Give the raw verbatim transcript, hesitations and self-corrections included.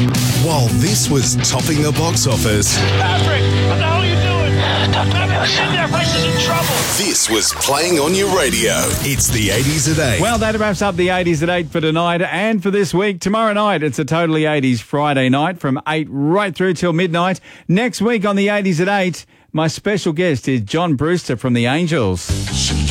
While this was topping the box office, Patrick, what the hell are you doing? Patrick, sit there, place is in trouble. this was playing on your radio. It's the eighties at eight. Well, that wraps up the eighties at eight for tonight and for this week. Tomorrow night, it's a totally eighties Friday night from eight right through till midnight. Next week on the eighties at eight, my special guest is John Brewster from the Angels.